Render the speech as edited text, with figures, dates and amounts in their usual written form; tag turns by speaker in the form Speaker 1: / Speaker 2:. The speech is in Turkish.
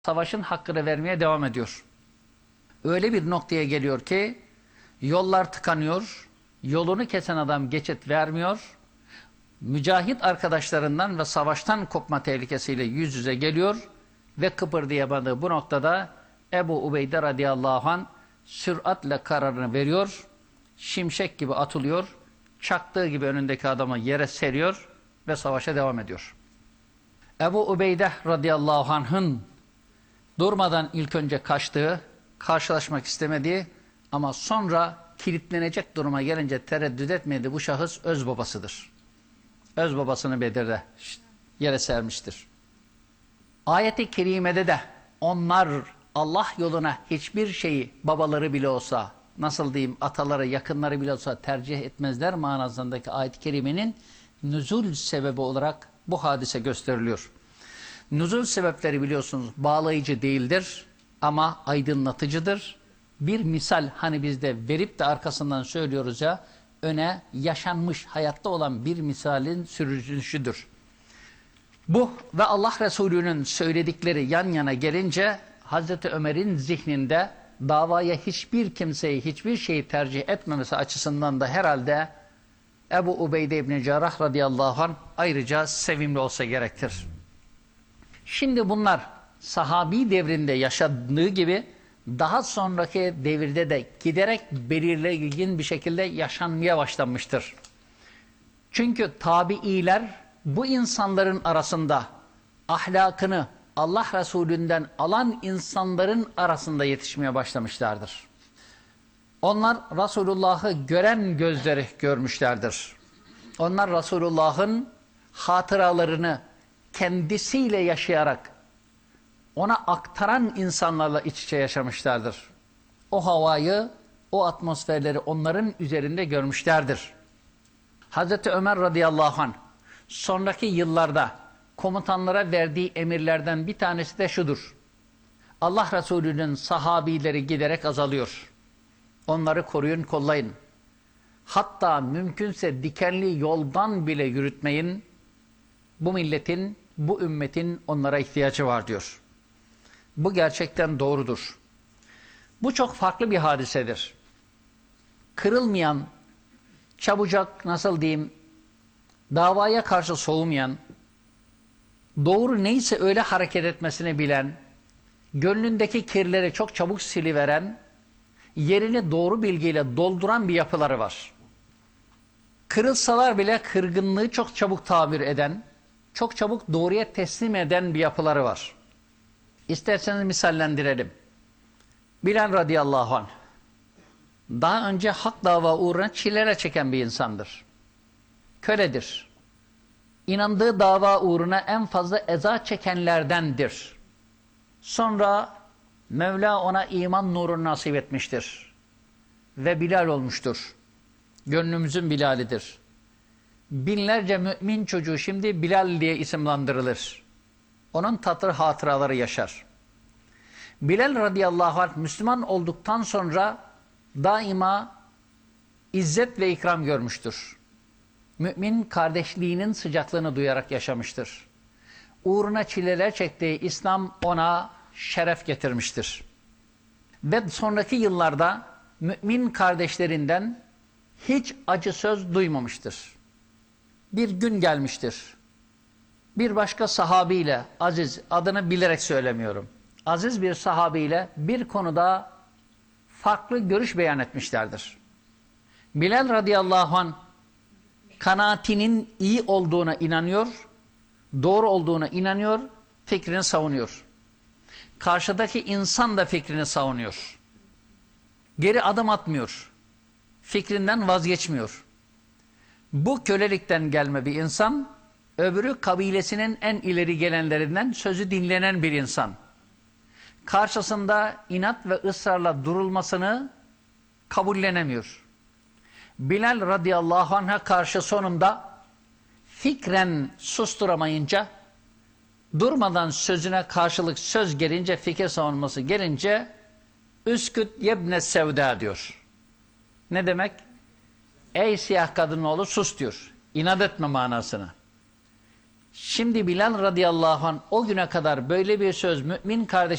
Speaker 1: savaşın hakkını vermeye devam ediyor. Öyle bir noktaya geliyor ki yollar tıkanıyor, yolunu kesen adam geçit vermiyor, mücahit arkadaşlarından ve savaştan kopma tehlikesiyle yüz yüze geliyor ve kıpırdayamadığı bu noktada Ebu Ubeyde radıyallahu anh süratle kararını veriyor, şimşek gibi atılıyor, çaktığı gibi önündeki adamı yere seriyor ve savaşa devam ediyor. Ebu Ubeyde radıyallahu anh'ın durmadan ilk önce kaçtığı, karşılaşmak istemediği ama sonra kilitlenecek duruma gelince tereddüt etmediği bu şahıs öz babasıdır. Öz babasını Bedir'de yere sermiştir. Ayet-i kerimede de onlar Allah yoluna hiçbir şeyi babaları bile olsa, nasıl diyeyim ataları, yakınları bile olsa tercih etmezler manasındaki ayet-i kerimenin nüzul sebebi olarak bu hadise gösteriliyor. Nüzul sebepleri biliyorsunuz bağlayıcı değildir ama aydınlatıcıdır. Bir misal hani bizde verip de arkasından söylüyoruz ya, öne yaşanmış hayatta olan bir misalin sürücüsüdür. Bu ve Allah Resulü'nün söyledikleri yan yana gelince Hazreti Ömer'in zihninde davaya hiçbir kimseyi, hiçbir şeyi tercih etmemesi açısından da herhalde Ebu Ubeyde İbni Cerrah radıyallahu anh ayrıca sevimli olsa gerektir. Şimdi bunlar sahabi devrinde yaşadığı gibi daha sonraki devirde de giderek belirgin bir şekilde yaşanmaya başlanmıştır. Çünkü tabiiler bu insanların arasında ahlakını Allah Resulü'nden alan insanların arasında yetişmeye başlamışlardır. Onlar Resulullah'ı gören gözleri görmüşlerdir. Onlar Resulullah'ın hatıralarını kendisiyle yaşayarak ona aktaran insanlarla iç içe yaşamışlardır. O havayı, o atmosferleri onların üzerinde görmüşlerdir. Hazreti Ömer radıyallahu anh sonraki yıllarda komutanlara verdiği emirlerden bir tanesi de şudur: Allah Resulü'nün sahabileri giderek azalıyor. Onları koruyun, kollayın. Hatta mümkünse dikenli yoldan bile yürütmeyin. Bu milletin, bu ümmetin onlara ihtiyacı var diyor. Bu gerçekten doğrudur. Bu çok farklı bir hadisedir. Kırılmayan, çabucak nasıl diyeyim, davaya karşı soğumayan, doğru neyse öyle hareket etmesini bilen, gönlündeki kirleri çok çabuk siliveren, yerini doğru bilgiyle dolduran bir yapıları var. Kırılsalar bile kırgınlığı çok çabuk tamir eden, çok çabuk doğruya teslim eden bir yapıları var. İsterseniz misallendirelim. Bilal radıyallahu anh daha önce hak dava uğruna çilere çeken bir insandır. Köledir. İnandığı dava uğruna en fazla eza çekenlerdendir. Sonra Mevla ona iman nurunu nasip etmiştir. Ve Bilal olmuştur. Gönlümüzün Bilal'idir. Binlerce mümin çocuğu şimdi Bilal diye isimlandırılır. Onun tatlı hatıraları yaşar. Bilal radıyallahu anh Müslüman olduktan sonra daima izzet ve ikram görmüştür. Mümin kardeşliğinin sıcaklığını duyarak yaşamıştır. Uğruna çileler çektiği İslam ona şeref getirmiştir. Ve sonraki yıllarda mümin kardeşlerinden hiç acı söz duymamıştır. Bir gün gelmiştir. Bir başka sahabiyle, aziz, adını bilerek söylemiyorum, aziz bir sahabiyle bir konuda farklı görüş beyan etmişlerdir. Bilal radıyallahu anh kanaatinin iyi olduğuna inanıyor, doğru olduğuna inanıyor, fikrini savunuyor. Karşıdaki insan da fikrini savunuyor. Geri adım atmıyor. Fikrinden vazgeçmiyor. Bu kölelikten gelme bir insan, öbürü kabilesinin en ileri gelenlerinden sözü dinlenen bir insan. Karşısında inat ve ısrarla durulmasını kabullenemiyor. Bilal radıyallahu anh'a karşı sonunda fikren susturamayınca, durmadan sözüne karşılık söz gelince, fikir savunması gelince üsküt yebne sevda diyor. Ne demek? Ey siyah kadın oğlu sus diyor. İnat etme manasını. Şimdi Bilal radıyallahu anh o güne kadar böyle bir söz mümin kardeş